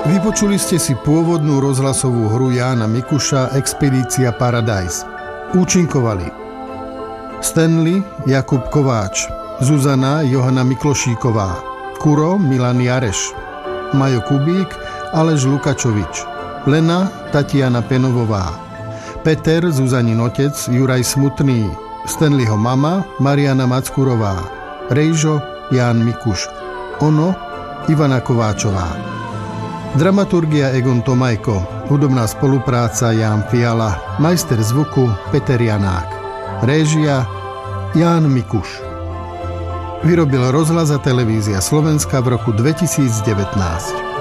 Vypočuli ste si pôvodnú rozhlasovú hru Jána Mikuša Expedícia Paradise. Účinkovali Stanley Jakub Kováč, Zuzana Johana Miklošíková, Kuro Milan Jareš, Majo Kubík Aleš Lukačovič, Lena Tatiana Penovová, Peter Zuzanin otec Juraj Smutný, Stanleyho mama Mariana Mackurová, Rejžo Ján Mikuš, Ono Ivana Kováčová. Dramaturgia Egon Tomajko, hudobná spolupráca Ján Fiala, majster zvuku Peter Janák, réžia Ján Mikuš. Vyrobil Rozhlas a televízia Slovenska v roku 2019.